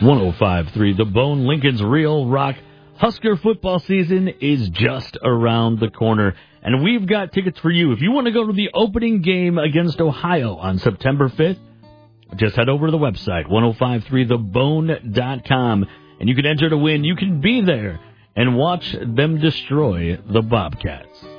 105.3 The Bone, Lincoln's Real Rock. Husker football season is just around the corner, and we've got tickets for you. If you want to go to the opening game against Ohio on September 5th, just head over to the website, 1053thebone.com, and you can enter to win. You can be there and watch them destroy the Bobcats.